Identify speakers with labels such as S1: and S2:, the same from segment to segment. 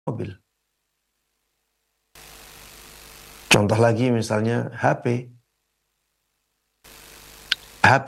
S1: mobil. Contoh lagi misalnya HP. HP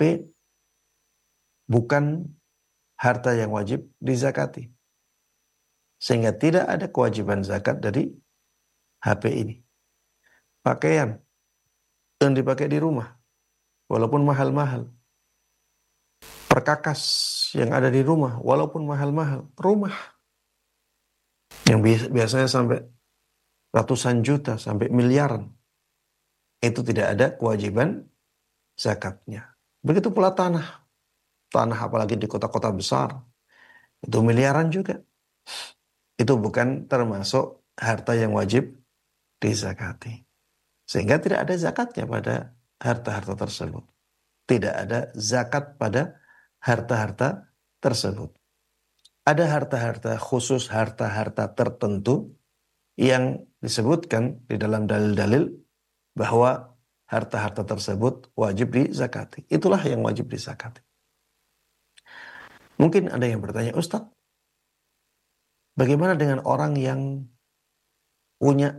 S1: bukan harta yang wajib dizakati. Sehingga tidak ada kewajiban zakat dari HP ini. Pakaian yang dipakai di rumah, walaupun mahal-mahal. Perkakas yang ada di rumah, walaupun mahal-mahal. Rumah yang biasanya sampai ratusan juta, sampai miliaran. Itu tidak ada kewajiban zakatnya. Begitu pula tanah. Tanah apalagi di kota-kota besar. Itu miliaran juga. Itu bukan termasuk harta yang wajib dizakati. Sehingga tidak ada zakatnya pada harta-harta tersebut. Tidak ada zakat pada harta-harta tersebut. Ada harta-harta khusus, harta-harta tertentu yang disebutkan di dalam dalil-dalil bahwa harta-harta tersebut wajib dizakati. Itulah yang wajib dizakati. Mungkin ada yang bertanya, Ustaz, bagaimana dengan orang yang punya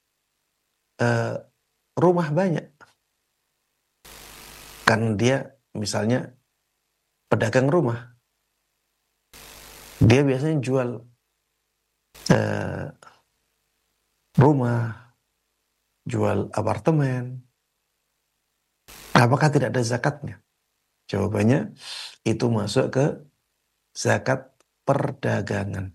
S1: rumah banyak? Karena dia misalnya pedagang rumah. Dia biasanya jual rumah, jual apartemen. Apakah tidak ada zakatnya? Jawabannya, itu masuk ke zakat perdagangan.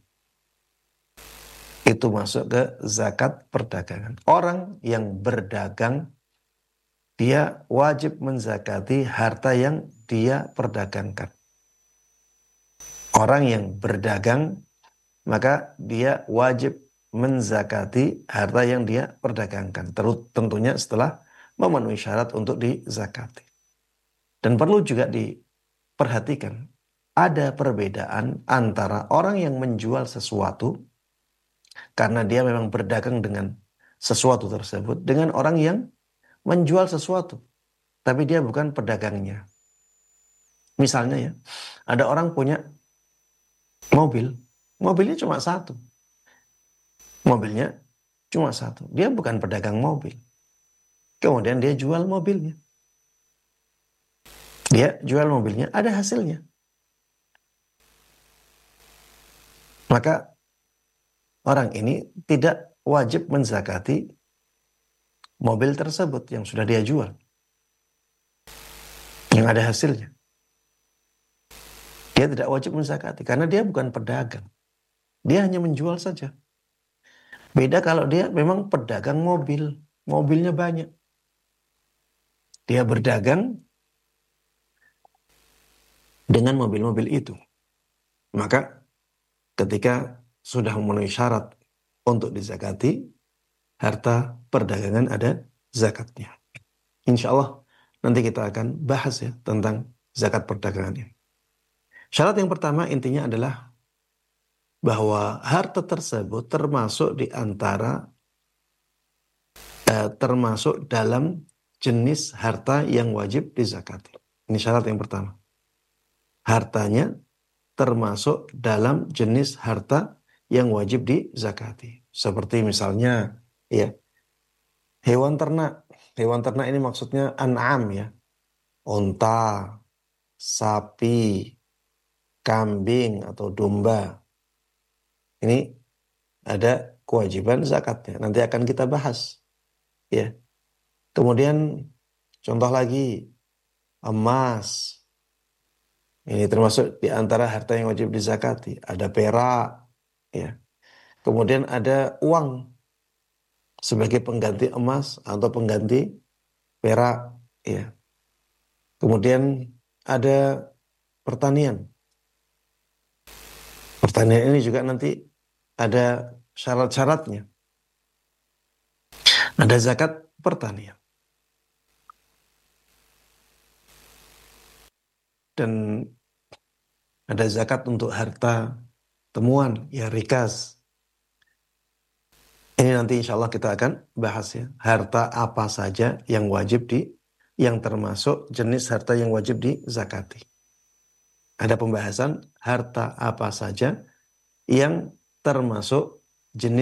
S1: Itu masuk ke zakat perdagangan. Orang yang berdagang, dia wajib menzakati harta yang dia perdagangkan. Orang yang berdagang, maka dia wajib menzakati harta yang dia perdagangkan. Tentunya setelah memenuhi syarat untuk dizakati. Dan perlu juga diperhatikan, ada perbedaan antara orang yang menjual sesuatu karena dia memang berdagang dengan sesuatu tersebut, dengan orang yang menjual sesuatu tapi dia bukan pedagangnya. Misalnya ya, ada orang punya mobil, mobilnya cuma satu. Mobilnya cuma satu. Dia bukan pedagang mobil. Kemudian dia jual mobilnya. Dia jual mobilnya, ada hasilnya. Maka orang ini tidak wajib menzakati mobil tersebut yang sudah dia jual, yang ada hasilnya. Dia tidak wajib menzakati karena dia bukan pedagang. Dia hanya menjual saja. Beda kalau dia memang pedagang mobil, mobilnya banyak. Dia berdagang dengan mobil-mobil itu. Maka ketika sudah memenuhi syarat untuk dizakati, harta perdagangan ada zakatnya. Insya Allah nanti kita akan bahas ya tentang zakat perdagangan ini. Syarat yang pertama intinya adalah bahwa harta tersebut termasuk di antara termasuk dalam jenis harta yang wajib dizakati. Ini syarat yang pertama. Hartanya termasuk dalam jenis harta yang wajib dizakati. Seperti misalnya ya, hewan ternak. Hewan ternak ini maksudnya an'am ya. Unta, sapi, kambing atau domba. Ini ada kewajiban zakatnya. Nanti akan kita bahas. Ya. Kemudian contoh lagi emas. Ini termasuk di antara harta yang wajib dizakati. Ada perak, ya. Kemudian ada uang sebagai pengganti emas atau pengganti perak, ya. Kemudian ada pertanian. Pertanian ini juga nanti ada syarat-syaratnya. Ada zakat pertanian. Dan ada zakat untuk harta temuan, ya rikas. Ini nanti insya Allah kita akan bahas ya. Harta apa saja yang wajib yang termasuk jenis harta yang wajib dizakati. Ada pembahasan harta apa saja yang termasuk jenis